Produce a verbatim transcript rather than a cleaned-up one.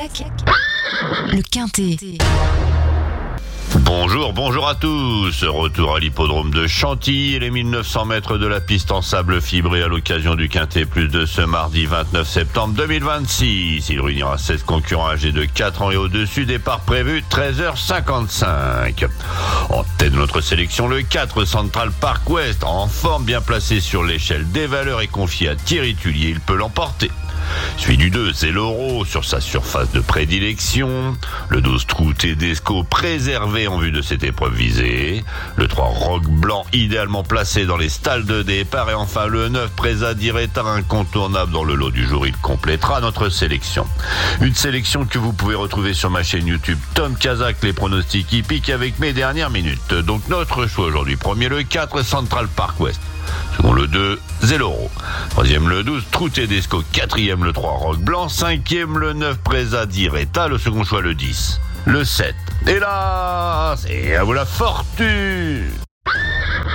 avec le Quintet. Bonjour, bonjour à tous. Retour à l'hippodrome de Chantilly et les mille neuf cents mètres de la piste en sable fibré à l'occasion du Quintet Plus de ce mardi vingt-neuf septembre deux mille vingt-six. Il réunira seize concurrents âgés de quatre ans et au-dessus. Départ prévu treize heures cinquante-cinq. En tête de notre sélection, le quatre Central Park West, en forme, bien placé sur l'échelle des valeurs et confié à Thierry Tullier. Il peut l'emporter. Suivi du deux, Zeloro sur sa surface de prédilection. Le douze, Trou Tedesco, préservé en vue de cette épreuve visée. Le trois, Roc Blanc, idéalement placé dans les stalles de départ. Et enfin le neuf, Presa Diretta, incontournable dans le lot du jour. Il complétera notre sélection. Une sélection que vous pouvez retrouver sur ma chaîne YouTube Tom Kazak, les pronostics hippiques avec mes dernières minutes. Donc notre choix aujourd'hui, premier le quatre Central Park West. Second le deux, Zeloro. Troisième le douze, Trou Tedesco. Quatrième le trois, Roc Blanc. Cinquième le neuf, Presa Diretta. Le second choix le dix. Le sept. Et là, c'est à vous la fortune.